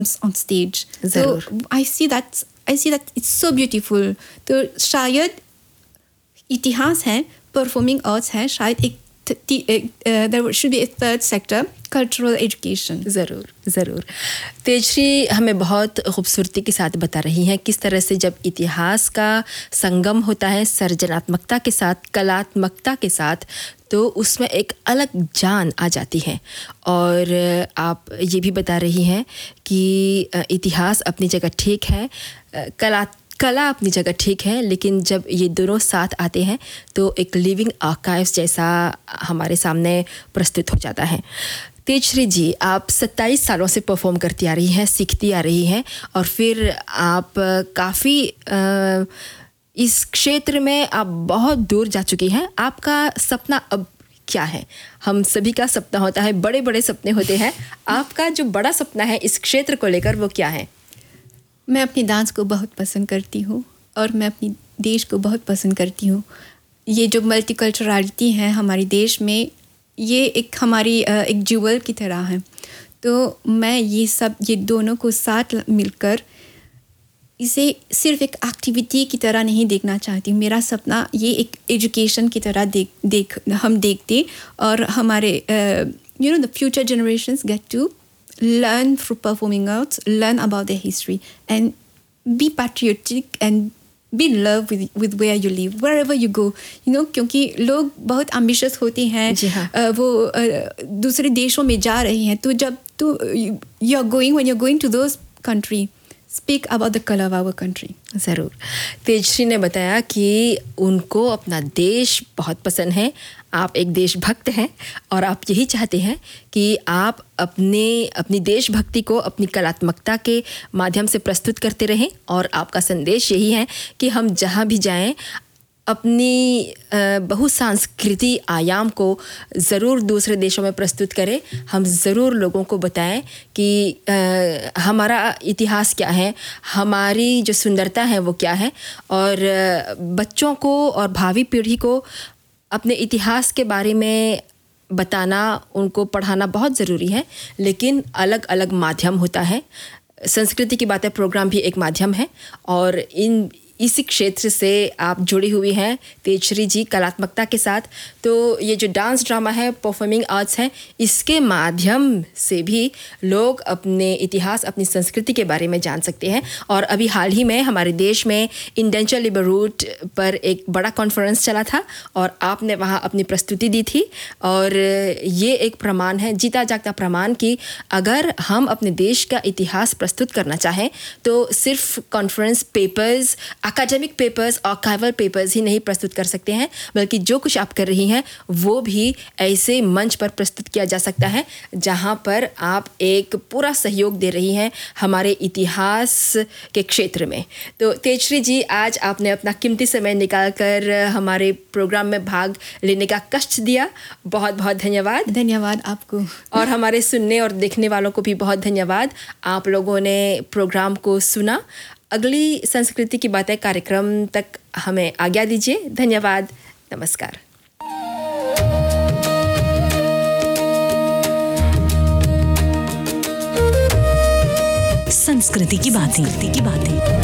on stage. ज़रूर। So I see that it's so beautiful. तो शायद इतिहास है, performing arts है, शायद एक there should be a third sector, cultural education. ज़रूर ज़रूर। तेजश्री हमें बहुत खूबसूरती के साथ बता रही हैं किस तरह से जब इतिहास का संगम होता है सर्जनात्मकता के साथ, कलात्मकता के साथ, तो उसमें एक अलग जान आ जाती है। और आप ये भी बता रही हैं कि इतिहास अपनी जगह ठीक है, कला अपनी जगह ठीक है, लेकिन जब ये दोनों साथ आते हैं तो एक लिविंग आर्काइव्स जैसा हमारे सामने प्रस्तुत हो जाता है। तेजश्री जी, आप 27 सालों से परफॉर्म करती आ रही हैं, सीखती आ रही हैं, और फिर आप काफ़ी इस क्षेत्र में आप बहुत दूर जा चुकी हैं। आपका सपना अब क्या है? हम सभी का सपना होता है, बड़े बड़े सपने होते हैं। आपका जो बड़ा सपना है इस क्षेत्र को लेकर, वो क्या है? मैं अपनी डांस को बहुत पसंद करती हूँ और मैं अपनी देश को बहुत पसंद करती हूँ। ये जो मल्टीकल्चरलिटी है हमारे देश में, ये एक हमारी एक ज्वेल की तरह है। तो मैं ये दोनों को साथ मिलकर इसे सिर्फ एक एक्टिविटी की तरह नहीं देखना चाहती हूँ। मेरा सपना ये एक एजुकेशन की तरह हम देखते, और हमारे the future generations get to learn through performing arts, learn about their history, and be patriotic and be in love with where you live, wherever you go. क्योंकि लोग बहुत ambitious होते हैं, वो दूसरे देशों में जा रहे हैं, तो जब when you're going to those country, speak about the color of our country. ज़रूर। तेजश्री ने बताया कि उनको अपना देश बहुत पसंद है, आप एक देशभक्त हैं, और आप यही चाहते हैं कि आप अपनी देशभक्ति को अपनी कलात्मकता के माध्यम से प्रस्तुत करते रहें। और आपका संदेश यही है कि हम जहाँ भी जाएं अपनी बहुसांस्कृतिक आयाम को ज़रूर दूसरे देशों में प्रस्तुत करें। हम ज़रूर लोगों को बताएं कि हमारा इतिहास क्या है, हमारी जो सुंदरता है वो क्या है, और बच्चों को और भावी पीढ़ी को अपने इतिहास के बारे में बताना, उनको पढ़ाना बहुत ज़रूरी है। लेकिन अलग अलग माध्यम होता है। संस्कृति की बातें प्रोग्राम भी एक माध्यम है, और इसी क्षेत्र से आप जुड़ी हुई हैं तेजश्री जी, कलात्मकता के साथ। तो ये जो डांस ड्रामा है, परफॉर्मिंग आर्ट्स हैं, इसके माध्यम से भी लोग अपने इतिहास, अपनी संस्कृति के बारे में जान सकते हैं। और अभी हाल ही में हमारे देश में इंडेंचर लेबर रूट पर एक बड़ा कॉन्फ्रेंस चला था, और आपने वहाँ अपनी प्रस्तुति दी थी। और ये एक प्रमाण है, जीता जागता प्रमाण, कि अगर हम अपने देश का इतिहास प्रस्तुत करना चाहें तो सिर्फ conference papers, academic papers, archival papers ही नहीं प्रस्तुत कर सकते हैं, बल्कि जो कुछ आप कर रही हैं वो भी ऐसे मंच पर प्रस्तुत किया जा सकता है जहां पर आप एक पूरा सहयोग दे रही हैं हमारे इतिहास के क्षेत्र में। तो तेजश्री जी, आज आपने अपना कीमती समय निकालकर हमारे प्रोग्राम में भाग लेने का कष्ट दिया। बहुत बहुत धन्यवाद। धन्यवाद आपको, और हमारे सुनने और देखने वालों को भी बहुत धन्यवाद। आप लोगों ने प्रोग्राम को सुना। अगली संस्कृति की बातें कार्यक्रम तक हमें आज्ञा दीजिए। धन्यवाद, नमस्कार। संस्कृति की बातें।